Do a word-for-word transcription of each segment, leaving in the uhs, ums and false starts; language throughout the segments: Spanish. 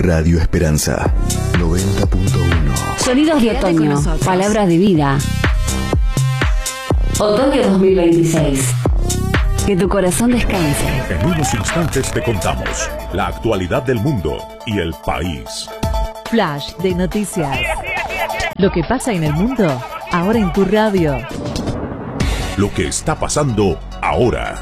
Radio Esperanza noventa punto uno. Sonidos de otoño, palabras de vida. Otoño dos mil veintiséis. Que tu corazón descanse. En unos instantes te contamos la actualidad del mundo y el país. Flash de noticias. Lo que pasa en el mundo, ahora en tu radio. Lo que está pasando ahora.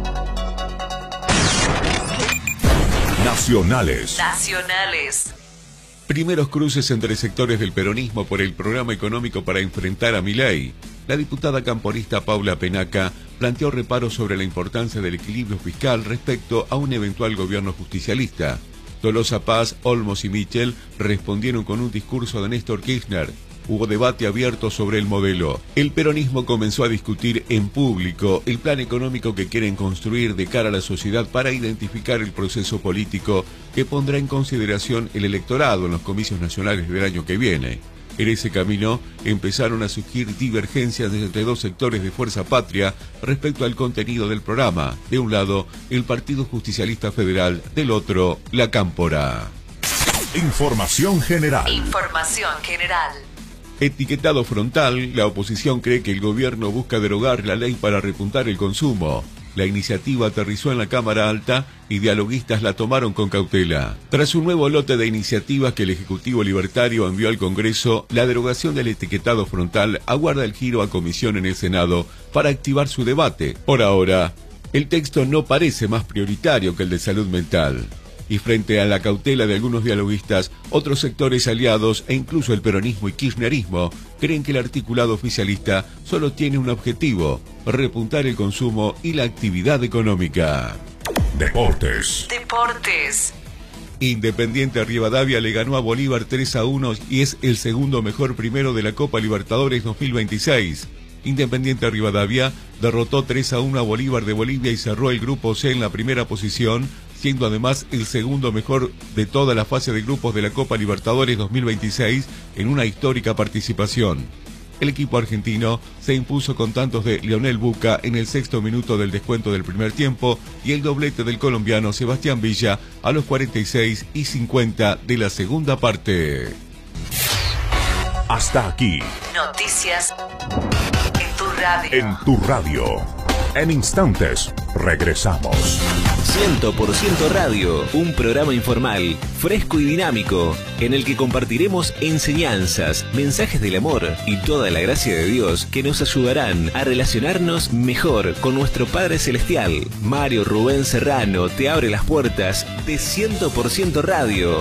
Nacionales. Nacionales. Primeros cruces entre sectores del peronismo por el programa económico para enfrentar a Milei. La diputada camporista Paula Penaca planteó reparos sobre la importancia del equilibrio fiscal respecto a un eventual gobierno justicialista. Tolosa Paz, Olmos y Michel respondieron con un discurso de Néstor Kirchner. Hubo debate abierto sobre el modelo. El peronismo comenzó a discutir en público el plan económico que quieren construir de cara a la sociedad para identificar el proceso político que pondrá en consideración el electorado en los comicios nacionales del año que viene. En ese camino empezaron a surgir divergencias entre dos sectores de Fuerza Patria respecto al contenido del programa. De un lado, el Partido Justicialista Federal, del otro, la Cámpora. Información general. Información general. Etiquetado frontal, la oposición cree que el gobierno busca derogar la ley para repuntar el consumo. La iniciativa aterrizó en la Cámara Alta y dialoguistas la tomaron con cautela. Tras un nuevo lote de iniciativas que el Ejecutivo Libertario envió al Congreso, la derogación del etiquetado frontal aguarda el giro a comisión en el Senado para activar su debate. Por ahora, el texto no parece más prioritario que el de salud mental. Y frente a la cautela de algunos dialoguistas, otros sectores aliados e incluso el peronismo y kirchnerismo creen que el articulado oficialista solo tiene un objetivo: repuntar el consumo y la actividad económica. Deportes. Deportes. Independiente Rivadavia le ganó a Bolívar tres a uno y es el segundo mejor primero de la Copa Libertadores dos mil veintiséis. Independiente Rivadavia derrotó tres a uno a Bolívar de Bolivia y cerró el grupo C en la primera posición, siendo además el segundo mejor de toda la fase de grupos de la Copa Libertadores dos mil veintiséis en una histórica participación. El equipo argentino se impuso con tantos de Lionel Buca en el sexto minuto del descuento del primer tiempo y el doblete del colombiano Sebastián Villa a los cuarenta y seis y cincuenta de la segunda parte. Hasta aquí. Noticias en tu radio. En tu radio. En instantes, regresamos. cien por ciento Radio, un programa informal, fresco y dinámico, en el que compartiremos enseñanzas, mensajes del amor y toda la gracia de Dios que nos ayudarán a relacionarnos mejor con nuestro Padre Celestial. Mario Rubén Serrano te abre las puertas de cien por ciento Radio.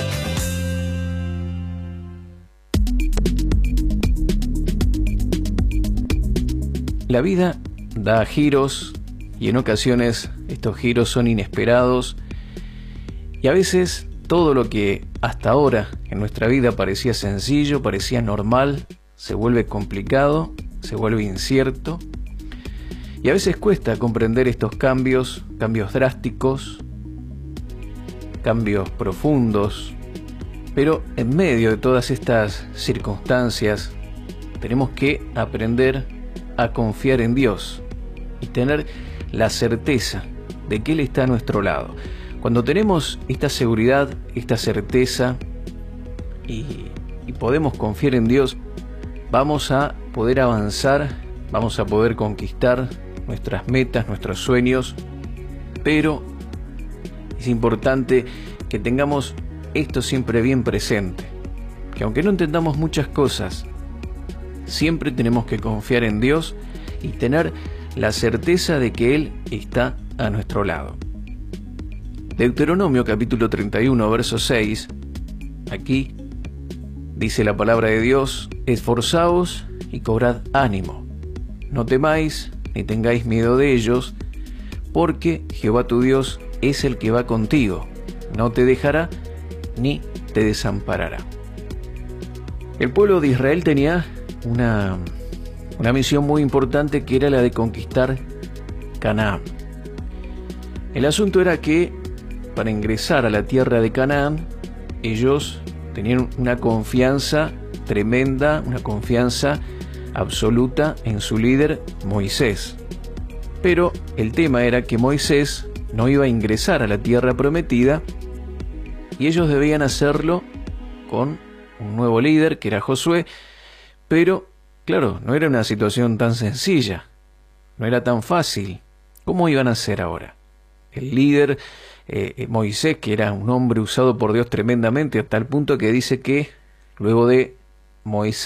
La vida da giros y en ocasiones estos giros son inesperados y a veces todo lo que hasta ahora en nuestra vida parecía sencillo, parecía normal, se vuelve complicado, se vuelve incierto y a veces cuesta comprender estos cambios, cambios drásticos, cambios profundos, pero en medio de todas estas circunstancias tenemos que aprender a confiar en Dios y tener la certeza de que Él está a nuestro lado. Cuando tenemos esta seguridad, esta certeza y, y podemos confiar en Dios, vamos a poder avanzar, vamos a poder conquistar nuestras metas, nuestros sueños, pero es importante que tengamos esto siempre bien presente, que aunque no entendamos muchas cosas, siempre tenemos que confiar en Dios y tener la certeza de que Él está a nuestro lado. Deuteronomio capítulo treinta y uno, verso seis, aquí dice la palabra de Dios: esforzaos y cobrad ánimo, no temáis ni tengáis miedo de ellos, porque Jehová tu Dios es el que va contigo, no te dejará ni te desamparará. El pueblo de Israel tenía una, una misión muy importante, que era la de conquistar Canaán. El asunto era que para ingresar a la tierra de Canaán, ellos tenían una confianza tremenda, una confianza absoluta en su líder Moisés. Pero el tema era que Moisés no iba a ingresar a la tierra prometida y ellos debían hacerlo con un nuevo líder, que era Josué, pero, claro, no era una situación tan sencilla, no era tan fácil. ¿Cómo iban a hacer ahora? El líder, eh, Moisés, que era un hombre usado por Dios tremendamente, a tal punto que dice que luego de Moisés,